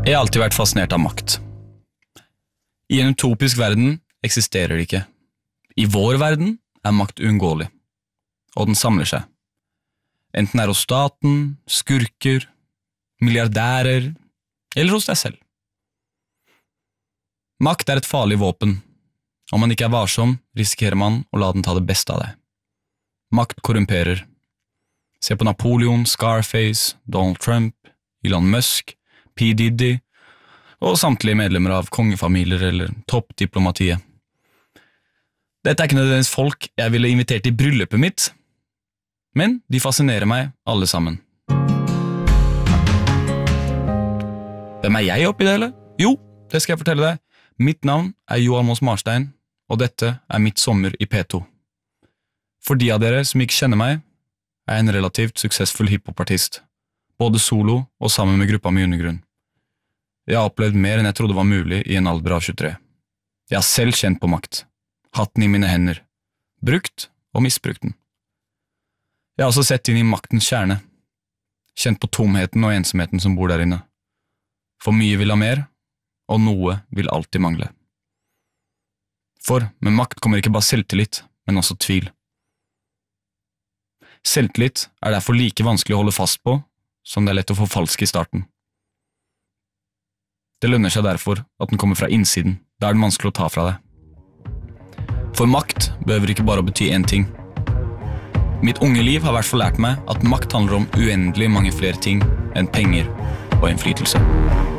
Jeg har alltid vært fascinert av makt. I en utopisk verden eksisterer det ikke. I vår verden er makt uunngåelig, og den samler seg. Enten er hos staten, skurker, milliardærer, eller hos deg selv. Makt er et farlig våpen. Om man ikke er varsom, risikerer man å la den ta det beste av deg. Makt korrumperer. Se på Napoleon, Scarface, Donald Trump, Elon Musk, P. Diddy og samtlige medlemmer av kongefamilier eller toppdiplomatiet. Dette er ikke nødvendigvis folk jeg ville invitert i bryllupet mitt, men de fascinerer meg alle sammen. Hvem er jeg oppi det hele? Jo, det skal jeg fortelle deg. Mitt navn er Jo Almås Marstein, og dette er mitt sommer i P2. For de av dere som ikke kjenner meg, er jeg en relativt suksessfull hiphopartist, både solo og sammen med gruppa med undergrunn. Jeg har opplevd mer enn jeg trodde var mulig i en alder av 23. Jeg har selv kjent på makt, hatt den i mine hender, brukt og misbrukt den. Jeg har også sett inn i maktens kjerne, kjent på tomheten og ensomheten som bor der inne. For mye vil ha mer, og noe vil alltid mangle. For med makt kommer ikke bare selvtillit, men også tvil. Selvtillit er derfor like vanskelig å holde fast på, som det er lett å forfalske i starten. Det lønner seg derfor at den kommer fra innsiden, da er den vanskelig å ta fra deg. For makt behøver ikke bare å bety én ting. Mitt unge liv har i hvert fall lært meg at makt handler om uendelig mange flere ting enn penger og innflytelse.